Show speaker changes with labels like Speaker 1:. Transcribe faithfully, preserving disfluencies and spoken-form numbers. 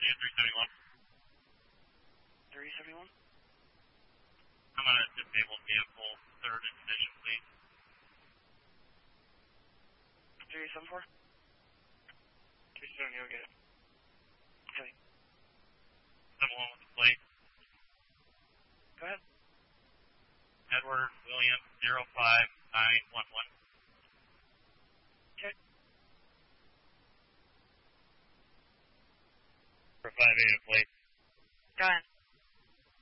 Speaker 1: three seventy-one.
Speaker 2: three seventy-one?
Speaker 1: I'm on a disabled vehicle, third in position, please.
Speaker 2: three seven four?
Speaker 3: three seventy, you'll get it.
Speaker 2: Okay.
Speaker 1: seven one with the plate.
Speaker 2: Go ahead.
Speaker 1: Edward William zero five nine one one.
Speaker 2: Okay.
Speaker 1: For five eight plate.
Speaker 2: Go ahead.